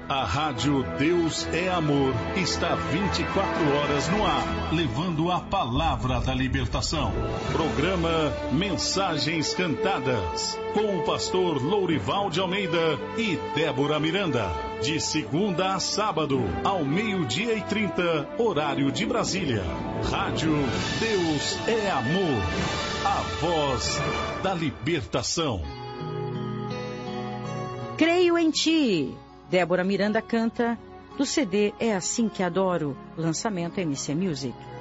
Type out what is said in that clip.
A Rádio Deus é Amor está 24 horas no ar, levando a palavra da libertação. Programa Mensagens Cantadas, com o pastor Lourival de Almeida e Débora Miranda. De segunda a sábado, ao 12:30, horário de Brasília. Rádio Deus é Amor, a voz da libertação. Creio em Ti. Débora Miranda canta do CD É Assim Que Adoro, lançamento MC Music.